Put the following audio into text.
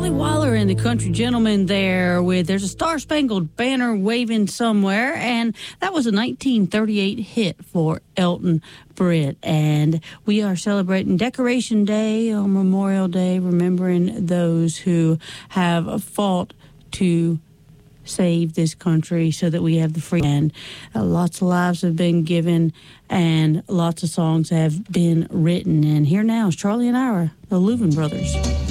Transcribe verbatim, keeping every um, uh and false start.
Charlie Waller and the Country Gentlemen there with There's a Star-Spangled Banner Waving Somewhere, and that was a nineteen thirty-eight hit for Elton Britt. And we are celebrating Decoration Day on Memorial Day, remembering those who have fought to save this country so that we have the free. And uh, lots of lives have been given and lots of songs have been written. And here now is Charlie and Ira, the Louvin Brothers.